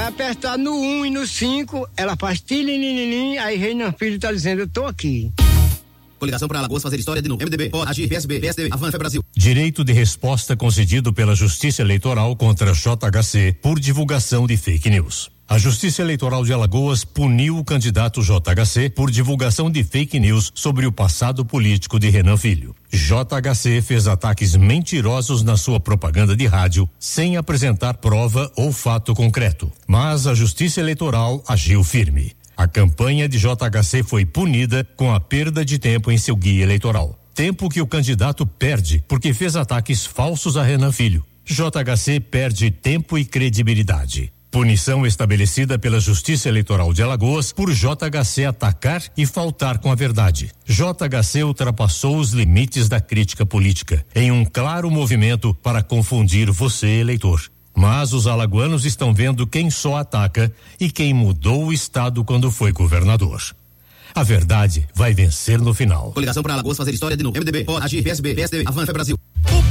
apertar no 1 e no 5, ela faz tilininim, aí Renan Filho tá dizendo, eu tô aqui. Coligação para Alagoas fazer história de novo. MDB, pode agir, PSB, PSDB, Avan, Fé Brasil. Direito de resposta concedido pela Justiça Eleitoral contra JHC por divulgação de fake news. A Justiça Eleitoral de Alagoas puniu o candidato JHC por divulgação de fake news sobre o passado político de Renan Filho. JHC fez ataques mentirosos na sua propaganda de rádio, sem apresentar prova ou fato concreto. Mas a Justiça Eleitoral agiu firme. A campanha de JHC foi punida com a perda de tempo em seu guia eleitoral. Tempo que o candidato perde porque fez ataques falsos a Renan Filho. JHC perde tempo e credibilidade. Punição estabelecida pela Justiça Eleitoral de Alagoas por JHC atacar e faltar com a verdade. JHC ultrapassou os limites da crítica política em um claro movimento para confundir você, eleitor. Mas os alagoanos estão vendo quem só ataca e quem mudou o estado quando foi governador. A verdade vai vencer no final. Coligação para Alagoas fazer história de novo. MDB, pode agir, PSB, PSDB, Avan, Fé Brasil.